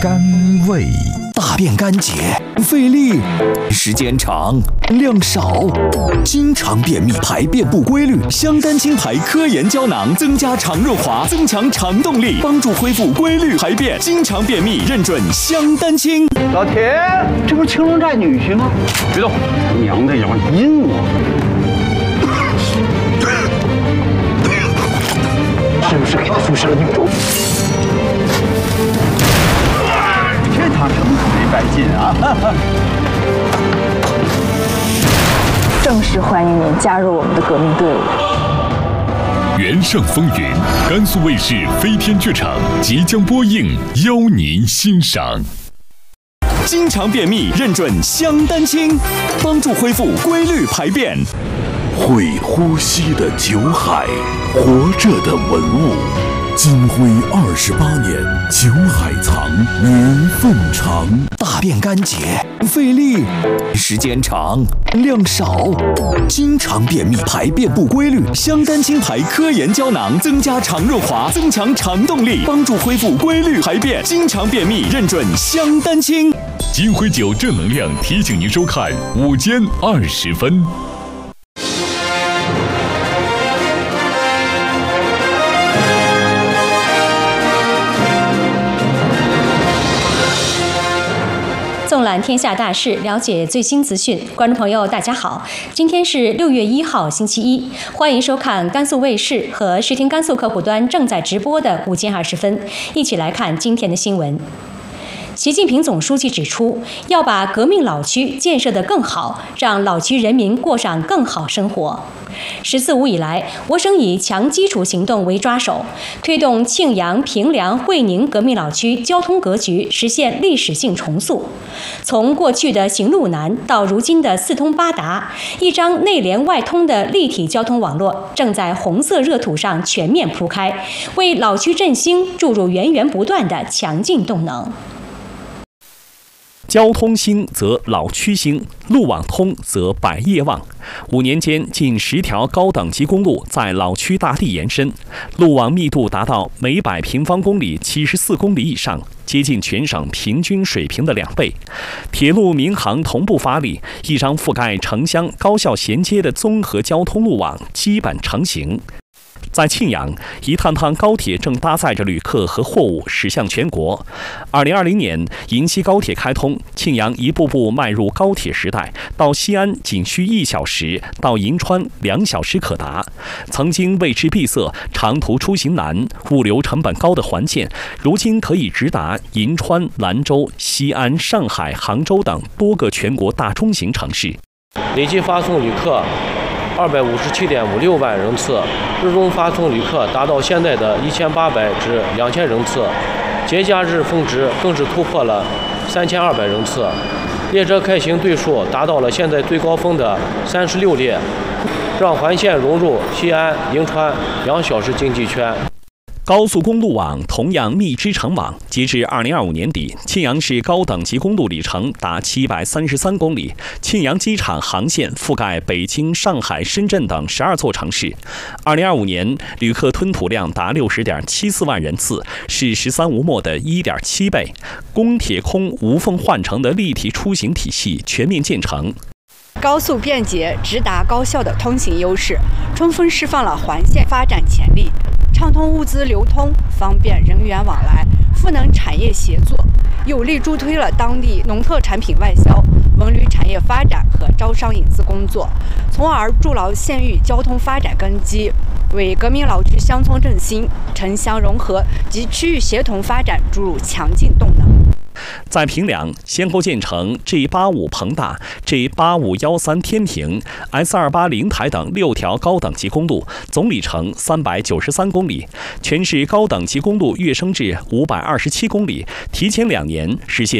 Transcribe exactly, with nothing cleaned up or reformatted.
甘味。 大便干结，费力，时间长，量少，经常便秘，排便不规律。香丹清牌科研胶囊增加肠润滑，增强肠动力，帮助恢复规律排便。经常便秘认准香丹清。 老铁，这不是青龙寨女婿吗？别动，娘的要阴我！是不是给他注射了女毒？这趟城可没白进啊！ 正式欢迎您加入我们的革命队伍。 原上风云，甘肃卫视飞天剧场即将播映，邀您欣赏。 经常便秘认准香丹清，帮助恢复规律排便。 会呼吸的酒海，活着的文物。金辉二十八年，酒海藏，年份长。 大便干结，费力，时间长，量少，经常便秘，排便不规律。香丹清牌科研胶囊增加肠润滑，增强肠动力，帮助恢复规律排便。经常便秘认准香丹清。 金辉酒正能量提醒您收看午间二十分。 纵览天下大事，了解最新资讯。观众朋友，大家好，今天是六月一号，星期一，欢迎收看甘肃卫视和视听甘肃客户端正在直播的午间二十分，一起来看今天的新闻。习近平总书记指出，要把革命老区建设得更好，让老区人民过上更好生活。十四五以来，我省以强基础行动为抓手，推动庆阳、平凉、会宁革命老区交通格局实现历史性重塑。从过去的行路难到如今的四通八达，一张内连外通的立体交通网络正在红色热土上全面铺开，为老区振兴注入源源不断的强劲动能。 交通兴则老区兴，路网通则百业旺。五年间，近十条高等级公路在老区大地延伸，路网密度达到每百平方公里七十四公里以上，接近全省平均水平的两倍。铁路民航同步发力，一张覆盖城乡高效衔接的综合交通路网基本成型。在庆阳，一趟趟高铁正搭载着旅客和货物驶向全国。二零二零年，银西高铁开通，庆阳一步步迈入高铁时代。到西安仅需一小时，到银川两小时可达。曾经位置闭塞、长途出行难、物流成本高的环线，如今可以直达银川、兰州、西安、上海、杭州等多个全国大中型城市。 累计发送旅客二百五十七点五六万人次，日中发送旅客达到现在的一千八百至两千人次，节假日峰值更是突破了三千二百人次，列车开行队数达到了现在最高峰的三十六列，让环线融入西安、银川两小时经济圈。 高速公路网同样密织成网，截至二零二五年底，庆阳市高等级公路里程达七百三十三公里，庆阳机场航线覆盖北京、上海、深圳等十二座城市。二零二五年旅客吞吐量达六十点七四万人次，是“十三五”末的一点七倍。公铁空无缝换乘的立体出行体系全面建成。 高速便捷、直达高效的通行优势，充分释放了环线发展潜力，畅通物资流通，方便人员往来，赋能产业协作，有力助推了当地农特产品外销、文旅产业发展和招商引资工作，从而筑牢县域交通发展根基，为革命老区乡村振兴、城乡融合及区域协同发展注入强劲动能。 在平凉，先后建成 G 八五 彭大、G 八五一三天庭、S 二八灵台等六条高等级公路，总里程三百九十三公里，全市高等级公路跃升至五百二十七公里，提前两年实现